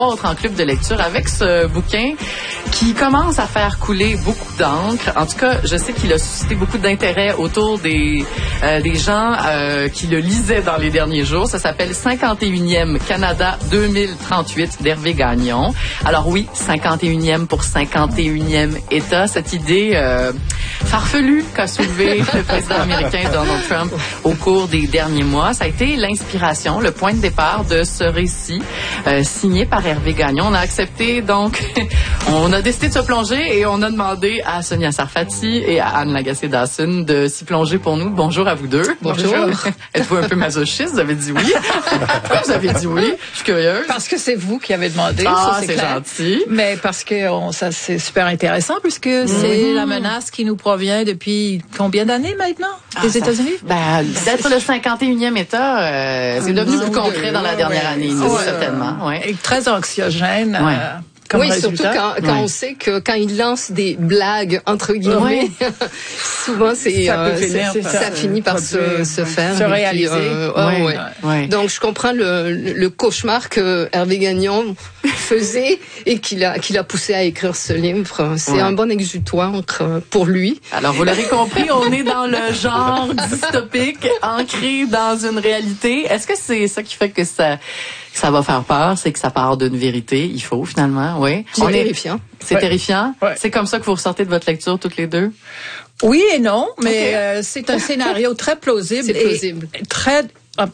Autre en club de lecture avec ce bouquin qui commence à faire couler beaucoup d'encre. En tout cas, je sais qu'il a suscité beaucoup d'intérêt autour des gens qui le lisaient dans les derniers jours. Ça s'appelle 51e Canada 2038 d'Hervé Gagnon. Alors oui, 51e pour 51e État. Cette idée farfelue qu'a soulevé le président américain Donald Trump au cours des derniers mois. Ça a été l'inspiration, le point de départ de ce récit signé par Hervé Gagnon. On a accepté, donc, on a décidé de se plonger et on a demandé à Sonia Sarfati et à Anne Lagacé-Dawson de s'y plonger pour nous. Bonjour à vous deux. Bonjour. Êtes-vous un peu masochiste? Vous avez dit oui. Pourquoi vous avez dit oui? Je suis curieuse. Parce que c'est vous qui avez demandé. Ah, ça, c'est gentil. Mais parce que ça, c'est super intéressant puisque c'est la menace qui nous provient depuis combien d'années maintenant? Des États-Unis? D'être le 51e État, c'est devenu plus concret dans la dernière année, certainement. Ouais. Et très anxiogène. Oui, surtout quand on sait que quand il lance des blagues, entre guillemets, souvent ça finit par se faire. Se réaliser. Donc, je comprends le cauchemar que Hervé Gagnon faisait et qu'il a poussé à écrire ce livre. C'est un bon exutoire pour lui. Alors, vous l'aurez compris, on est dans le genre dystopique, ancré dans une réalité. Est-ce que c'est ça qui fait que ça va faire peur, c'est que ça part d'une vérité, il faut finalement, oui. C'est terrifiant. C'est terrifiant. Ouais. C'est comme ça que vous ressortez de votre lecture toutes les deux? Oui et non, mais c'est un scénario très plausible. C'est plausible. Et très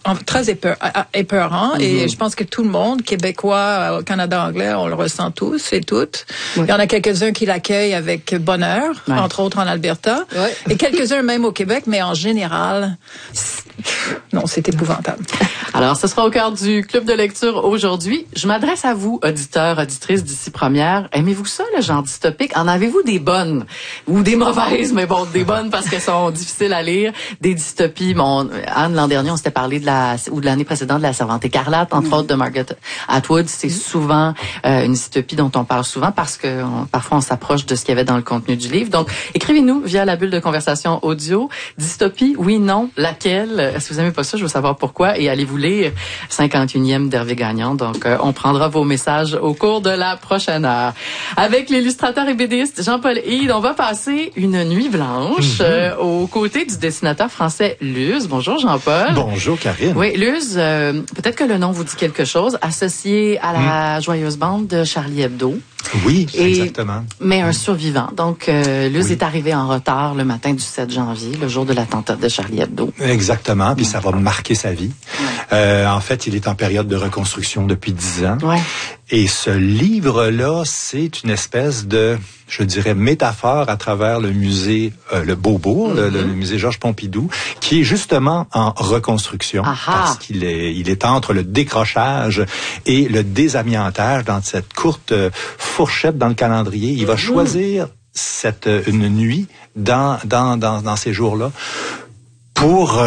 épeurant. Et je pense que tout le monde, Québécois, au Canada anglais, on le ressent tous et toutes. Oui. Il y en a quelques-uns qui l'accueillent avec bonheur, entre autres en Alberta. Ouais. Et quelques-uns même au Québec, mais en général, non, c'est épouvantable. Alors, ce sera au cœur du club de lecture aujourd'hui. Je m'adresse à vous, auditeurs, auditrices d'ici première. Aimez-vous ça, le genre dystopique? En avez-vous des bonnes ou des mauvaises, mais bon, des bonnes parce qu'elles sont difficiles à lire, des dystopies. Bon, Anne, l'an dernier, on s'était parlé de l'année précédente de La Servante écarlate, entre autres de Margaret Atwood. C'est souvent une dystopie dont on parle souvent parce que parfois on s'approche de ce qu'il y avait dans le contenu du livre. Donc, écrivez-nous via la bulle de conversation audio. Dystopie, oui, non, laquelle? Est-ce que vous aimez pas ça? Je veux savoir pourquoi. Et allez-vous lire 51e d'Hervé Gagnon. Donc, on prendra vos messages au cours de la prochaine heure. Avec l'illustrateur et BDiste Jean-Paul Hyde, on va passer une nuit blanche aux côtés du dessinateur français Luz. Bonjour Jean-Paul. Bonjour Karine. Oui, Luz, peut-être que le nom vous dit quelque chose, associé à la joyeuse bande de Charlie Hebdo. Oui, exactement. Mais un survivant. Donc, Luz est arrivé en retard le matin du 7 janvier, le jour de l'attentat de Charlie Hebdo. Exactement, puis ça va marquer sa vie. En fait, il est en période de reconstruction depuis 10 ans. Ouais. Et ce livre-là, c'est une espèce de, je dirais, métaphore à travers le musée, le Beaubourg, le musée Georges Pompidou, qui est justement en reconstruction. Parce qu'il est entre le décrochage et le désamiantage dans cette courte fourchette dans le calendrier. Il va choisir une nuit dans ces jours-là pour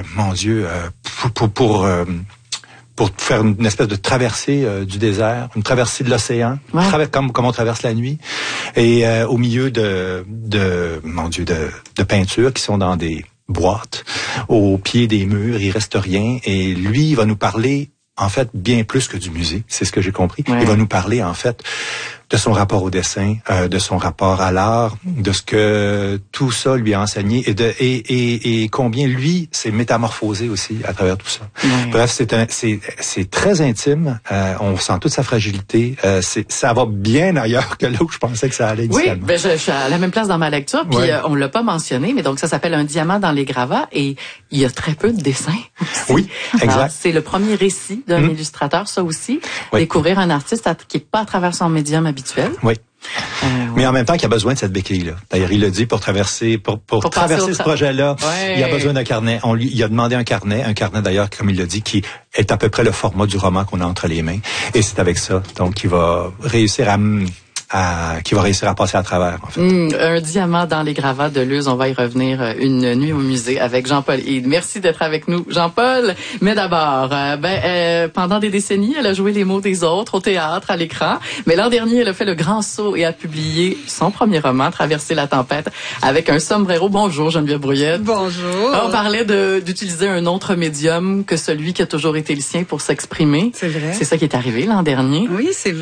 faire une espèce de traversée du désert, une traversée de l'océan, comme on traverse la nuit, et au milieu de peintures qui sont dans des boîtes, au pied des murs, il reste rien, et lui, il va nous parler, en fait, bien plus que du musée, c'est ce que j'ai compris. Ouais. Il va nous parler, en fait, de son rapport au dessin, de son rapport à l'art, de ce que tout ça lui a enseigné et combien lui s'est métamorphosé aussi à travers tout ça. Oui. Bref, c'est très intime. On sent toute sa fragilité. Ça va bien ailleurs que là où je pensais que ça allait initialement. Oui, je suis à la même place dans ma lecture, puis on l'a pas mentionné, mais donc ça s'appelle Un diamant dans les gravats et il y a très peu de dessins. Oui, exact. Alors, c'est le premier récit d'un illustrateur, ça aussi. Découvrir un artiste qui est pas à travers son médium habituel. Oui. Mais en même temps, qu'il a besoin de cette béquille-là. D'ailleurs, il le dit pour traverser ce projet-là, il a besoin d'un carnet. Il a demandé un carnet d'ailleurs, comme il l'a dit, qui est à peu près le format du roman qu'on a entre les mains. Et c'est avec ça, donc, qu'il va réussir qui va réussir à passer à travers, en fait. Un diamant dans les gravats de Luz. On va y revenir une nuit au musée avec Jean-Paul Hyde. Merci d'être avec nous, Jean-Paul. Mais d'abord, pendant des décennies, elle a joué les mots des autres au théâtre, à l'écran. Mais l'an dernier, elle a fait le grand saut et a publié son premier roman, Traverser la tempête, avec un sombrero. Bonjour, Geneviève Brouillette. Bonjour. On parlait d'utiliser un autre médium que celui qui a toujours été le sien pour s'exprimer. C'est vrai. C'est ça qui est arrivé l'an dernier. Oui, c'est vrai.